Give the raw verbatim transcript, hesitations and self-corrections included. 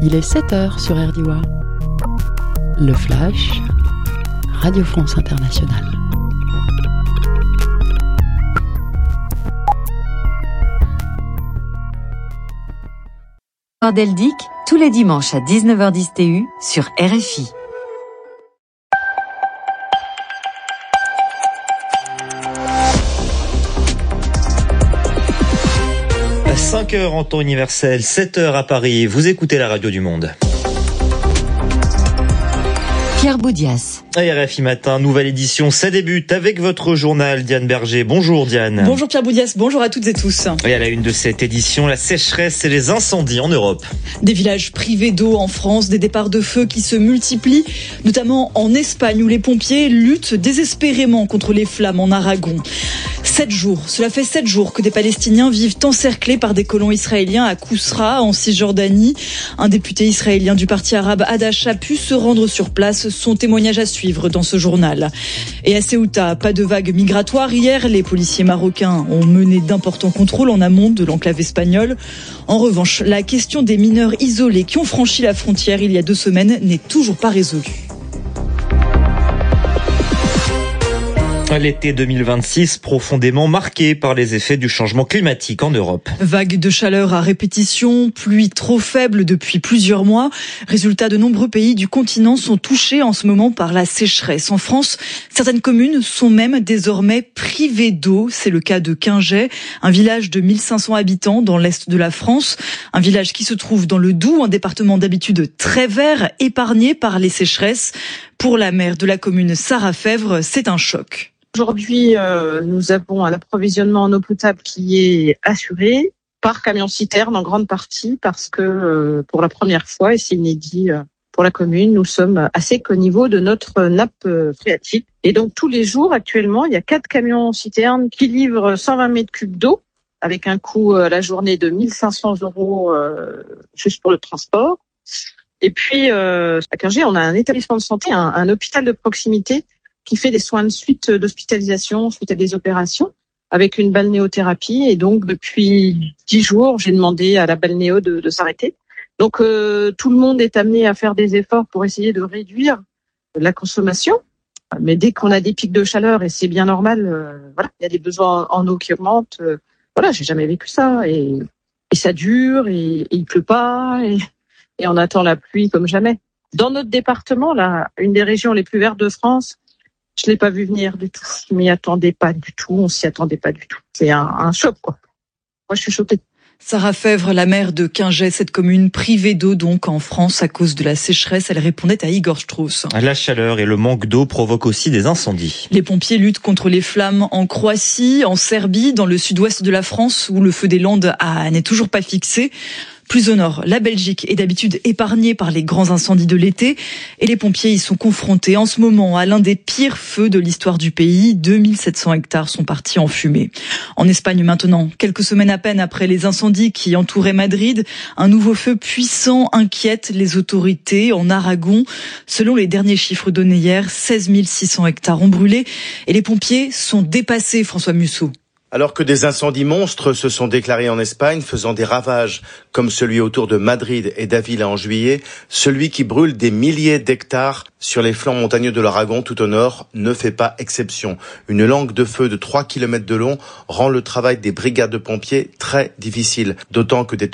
Il est sept heures sur R D W. Le Flash, Radio France Internationale. Deldic, tous les dimanches à dix-neuf heures dix T U sur R F I. cinq heures en temps universel, sept heures à Paris. Vous écoutez la radio du monde. Pierre Boudias. R F I Matin, nouvelle édition, ça débute avec votre journal, Diane Berger. Bonjour Diane. Bonjour Pierre Boudias, bonjour à toutes et tous. Et à la une de cette édition, la sécheresse et les incendies en Europe. Des villages privés d'eau en France, des départs de feu qui se multiplient, notamment en Espagne où les pompiers luttent désespérément contre les flammes en Aragon. Sept jours, cela fait sept jours que des Palestiniens vivent encerclés par des colons israéliens à Kousra, en Cisjordanie. Un député israélien du parti arabe Hadash a pu se rendre sur place. Son témoignage à suivre dans ce journal. Et à Ceuta, pas de vague migratoire. Hier, les policiers marocains ont mené d'importants contrôles en amont de l'enclave espagnole. En revanche, la question des mineurs isolés qui ont franchi la frontière il y a deux semaines n'est toujours pas résolue. L'été deux mille vingt-six profondément marqué par les effets du changement climatique en Europe. Vagues de chaleur à répétition, pluie trop faible depuis plusieurs mois. Résultat, de nombreux pays du continent sont touchés en ce moment par la sécheresse. En France, certaines communes sont même désormais privées d'eau. C'est le cas de Quingey, un village de mille cinq cents habitants dans l'est de la France. Un village qui se trouve dans le Doubs, un département d'habitude très vert, épargné par les sécheresses. Pour la maire de la commune, Sarah Fèvre, c'est un choc. Aujourd'hui, euh, nous avons un approvisionnement en eau potable qui est assuré par camion-citerne en grande partie parce que euh, pour la première fois, et c'est inédit euh, pour la commune, nous sommes à sec au niveau de notre nappe euh, phréatique. Et donc tous les jours, actuellement, il y a quatre camions-citernes qui livrent cent vingt mètres cubes d'eau avec un coût à la journée de mille cinq cents euros euh, juste pour le transport. Et puis, euh, à Quingey, on a un établissement de santé, un, un hôpital de proximité qui fait des soins de suite d'hospitalisation suite à des opérations avec une balnéothérapie. Et donc, depuis dix jours, j'ai demandé à la balnéo de, de s'arrêter. Donc, euh, tout le monde est amené à faire des efforts pour essayer de réduire la consommation. Mais dès qu'on a des pics de chaleur, et c'est bien normal, euh, voilà, il y a des besoins en eau qui augmentent. Euh, voilà, j'ai jamais vécu ça. Et, et ça dure, et, et il pleut pas, et, et on attend la pluie comme jamais. Dans notre département, là, une des régions les plus vertes de France, je l'ai pas vu venir du tout. Je m'y attendais pas du tout. On s'y attendait pas du tout. C'est un, un choc, quoi. Moi, je suis choquée. Sarah Fèvre, la maire de Quingey, cette commune privée d'eau donc en France à cause de la sécheresse, elle répondait à Igor Strauss. La chaleur et le manque d'eau provoquent aussi des incendies. Les pompiers luttent contre les flammes en Croatie, en Serbie, dans le sud-ouest de la France où le feu des Landes a, n'est toujours pas fixé. Plus au nord, la Belgique est d'habitude épargnée par les grands incendies de l'été et les pompiers y sont confrontés en ce moment à l'un des pires feux de l'histoire du pays. deux mille sept cents hectares sont partis en fumée. En Espagne maintenant, quelques semaines à peine après les incendies qui entouraient Madrid, un nouveau feu puissant inquiète les autorités en Aragon. Selon les derniers chiffres donnés hier, seize mille six cents hectares ont brûlé et les pompiers sont dépassés, François Musso. Alors que des incendies monstres se sont déclarés en Espagne, faisant des ravages, comme celui autour de Madrid et d'Avila en juillet, celui qui brûle des milliers d'hectares sur les flancs montagneux de l'Aragon tout au nord ne fait pas exception. Une langue de feu de trois kilomètres de long rend le travail des brigades de pompiers très difficile, d'autant que des